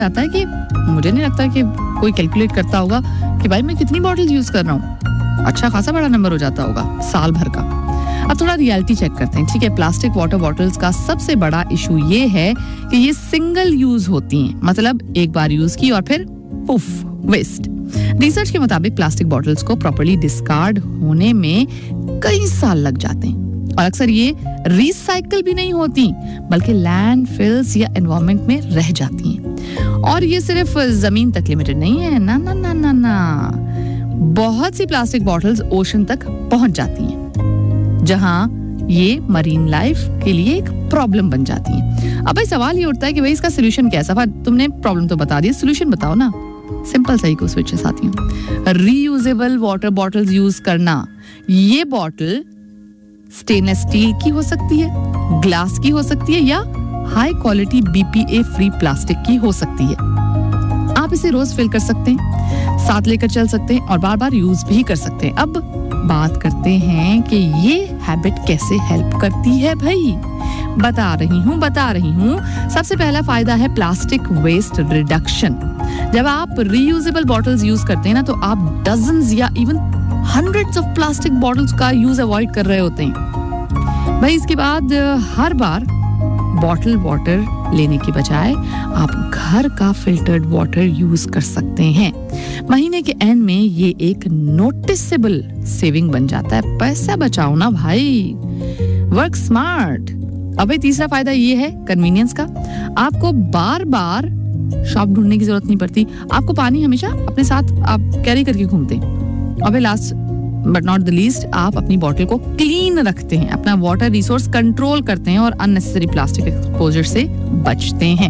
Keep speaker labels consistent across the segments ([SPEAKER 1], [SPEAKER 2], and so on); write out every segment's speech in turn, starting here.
[SPEAKER 1] आता है कि मुझे नहीं लगता कि कोई कैलकुलेट करता होगा कि भाई मैं कितनी बॉटल्स यूज कर रहा हूँ. अच्छा खासा बड़ा नंबर हो जाता होगा साल भर का. अब थोड़ा रियलिटी चेक करते हैं. ठीक है, प्लास्टिक वाटर बॉटल्स का सबसे बड़ा इशू ये है कि ये सिंगल यूज होती हैं, मतलब एक बार यूज की और फिर पुफ, वेस्ट. रिसर्च के मुताबिक प्लास्टिक बॉटल्स को प्रॉपर्ली डिस्कार्ड होने में कई साल लग जाते हैं और अक्सर ये रिसाइकल भी नहीं होती बल्कि लैंडफिल्स या एनवायरनमेंट में रह जाती हैं. और ये सिर्फ जमीन तक लिमिटेड नहीं है, ना ना ना ना ना. बहुत सी प्लास्टिक बॉटल्स ओशन तक पहुंच जाती हैं जहां ये मरीन लाइफ के लिए एक प्रॉब्लम बन जाती हैं. अब भाई सवाल ये उठता है कि भाई इसका सोल्यूशन क्या है? सफा तुमने प्रॉब्लम तो बता दी, सोल्यूशन बताओ ना. सिंपल सही को स्विच है साथियों. रीयूजेबल वाटर बॉटल्स यूज करना. ये बॉटल स्टेनलेस स्टील की हो सकती है, ग्लास की हो सकती है या high quality BPA free plastic की हो सकती है. आप इसे रोज फिल कर सकते हैं, साथ लेकर चल सकते हैं और बार बार यूज भी कर सकते हैं. अब बात करते हैं कि ये हैबिट कैसे हेल्प करती है. भाई बता रही हूँ. सबसे पहला फायदा है प्लास्टिक वेस्ट रिडक्शन. जब आप रीयूजेबल बॉटल्स यूज करते हैं ना तो आप डजन्स या even hundreds of plastic bottles का यूज अवॉइड कर रहे होते हैं. भाई इसके बाद हर बार बॉटल वाटर लेने की बजाय आप घर का फिल्टर्ड वाटर यूज कर सकते हैं. महीने के एंड में ये एक नोटिसेबल सेविंग बन जाता है. पैसा बचाओ ना भाई, वर्क स्मार्ट. अब भाई तीसरा फायदा ये है कन्वीनियंस का. आपको बार बार शॉप ढूंढने की जरूरत नहीं पड़ती. आपको पानी हमेशा अपने साथ आप कैरी करके घूमते हैं. और last but not the least, आप अपनी बॉटल को क्लीन रखते हैं, अपना वाटर रिसोर्स कंट्रोल करते हैं और अननेसेसरी प्लास्टिक एक्सपोजर से बचते हैं.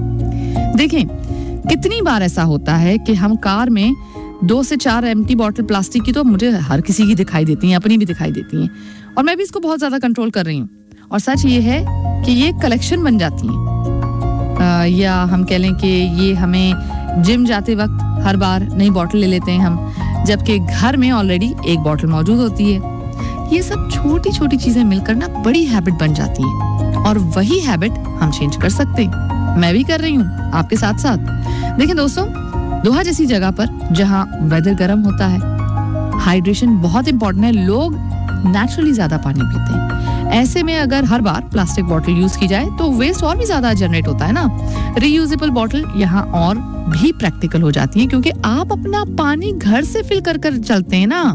[SPEAKER 1] देखें कितनी बार ऐसा होता है कि हम कार में 2 से 4 एम्प्टी बॉटल प्लास्टिक की, तो मुझे हर किसी की दिखाई देती हैं, अपनी भी दिखाई देती हैं और मैं भी इसको बहुत ज्यादा कंट्रोल कर रही हूँ. और सच ये है कि ये कलेक्शन बन जाती हैं. या हम कह लें कि ये हमें जिम जाते वक्त हर बार नई बॉटल ले लेते हैं हम, जबकि घर में ऑलरेडी एक बॉटल मौजूद होती है. ये सब छोटी छोटी चीजें मिलकर ना बड़ी हैबिट बन जाती है और वही हैबिट हम चेंज कर सकते हैं. मैं भी कर रही हूँ आपके साथ साथ. देखें दोस्तों, दोहा जैसी जगह पर जहाँ वेदर गर्म होता है, हाइड्रेशन बहुत इंपॉर्टेंट है. लोग नेचुरली ज्यादा पानी पीते हैं. ऐसे में अगर हर बार प्लास्टिक बॉटल यूज की जाए तो वेस्ट और भी ज्यादा जनरेट होता है ना. रीयूजेबल बॉटल यहाँ और भी प्रैक्टिकल हो जाती है क्योंकि आप अपना पानी घर से फिल कर चलते हैं ना.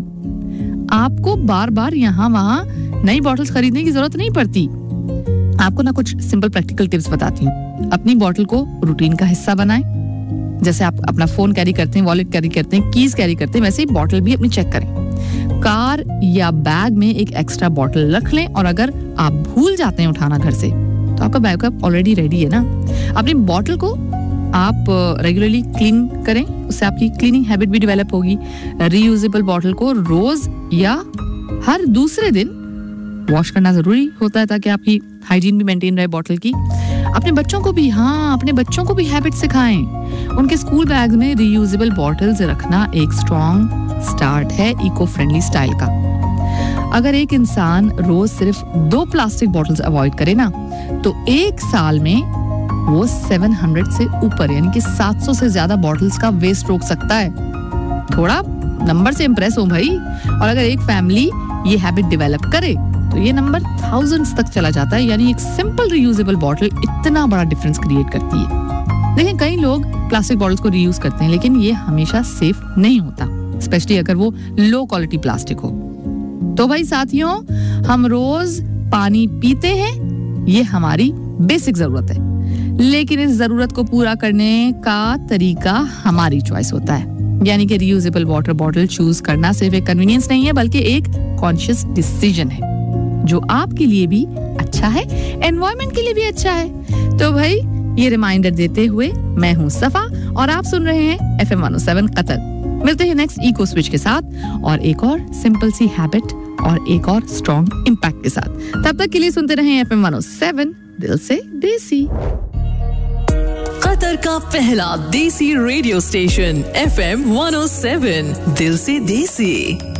[SPEAKER 1] आपको बार बार यहाँ वहाँ नई बॉटल्स खरीदने की जरूरत नहीं पड़ती. आपको ना कुछ सिंपल प्रैक्टिकल टिप्स बताती हूँ. अपनी बॉटल को रूटीन का हिस्सा बनाएं. जैसे आप अपना फोन कैरी करते हैं, वॉलेट कैरी करते हैं, कीज कैरी करते हैं, वैसे ही बॉटल भी अपनी चेक करें. कार या बैग में एक एक्स्ट्रा बॉटल रख लें और अगर आप भूल जाते हैं उठाना घर से तो आपका बैकअप ऑलरेडी रेडी है ना. अपनी बॉटल को आप रेगुलरली क्लीन करें, उससे आपकी क्लीनिंग हैबिट भी डेवलप होगी. रीयूजेबल बॉटल को रोज या हर दूसरे दिन वॉश करना जरूरी होता है ताकि आपकी हाइजीन भी मेंटेन रहे बॉटल की. अपने बच्चों को भी हैबिट सिखाएं. उनके स्कूल बैग में रीयूजेबल बॉटल्स रखना एक स्ट्रॉन्ग स्टार्ट है इको फ्रेंडली स्टाइल का. अगर एक इंसान रोज सिर्फ 2 प्लास्टिक बॉटल्स अवॉइड करे ना तो एक साल में वो 700 से ऊपर यानी कि 700 से ज्यादा बॉटल्स का वेस्ट रोक सकता है. थोड़ा नंबर से इंप्रेस हो भाई. और अगर एक फैमिली ये हैबिट डेवलप करे तो ये नंबर थाउजेंड्स तक चला जाता है. यानी एक सिंपल रीयूजेबल बॉटल इतना बड़ा डिफरेंस क्रिएट करती है. देखिए कई लोग प्लास्टिक बॉटल्स को रीयूज करते हैं लेकिन ये हमेशा सेफ नहीं होता, स्पेशली अगर वो लो क्वालिटी प्लास्टिक हो. तो भाई साथियों, हम रोज पानी पीते हैं, ये हमारी बेसिक जरूरत है, लेकिन इस जरूरत को पूरा करने का तरीका हमारी चॉइस होता है. यानी कि रीयूजेबल वाटर बॉटल चूज करना सिर्फ एक कन्वीनियंस नहीं है बल्कि एक कॉन्शियस डिसीजन है जो आपके लिए भी अच्छा है, एनवायरनमेंट के लिए भी अच्छा है. तो भाई ये रिमाइंडर देते हुए मैं हूँ सफा और आप सुन रहे हैं FM 107 कतर. मिलते हैं नेक्स्ट इको स्विच के साथ और एक और सिंपल सी हैबिट और एक और स्ट्रॉन्ग इम्पैक्ट के साथ. तब तक के लिए सुनते रहें FM 107 दिल से देसी.
[SPEAKER 2] कतर का पहला देसी रेडियो स्टेशन FM 107 दिल से देसी.